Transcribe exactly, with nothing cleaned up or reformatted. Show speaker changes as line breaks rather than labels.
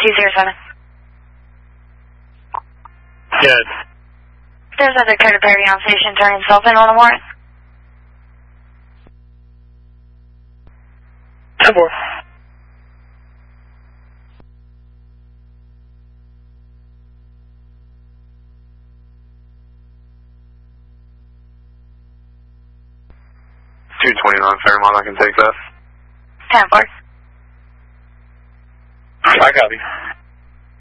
two zero seven.
Good.
There's other Dakota Perry on station turning himself in on a warrant.
ten four. two twenty-nine Fairmont, I can take that.
ten four.
I copy.